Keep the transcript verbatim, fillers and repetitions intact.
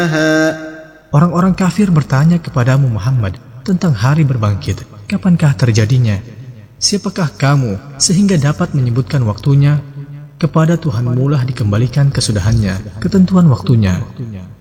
Orang-orang kafir bertanya kepadamu Muhammad tentang hari berbangkit, kapankah terjadinya? Siapakah kamu sehingga dapat menyebutkan waktunya? Kepada Tuhanmu lah dikembalikan kesudahannya, ketentuan waktunya.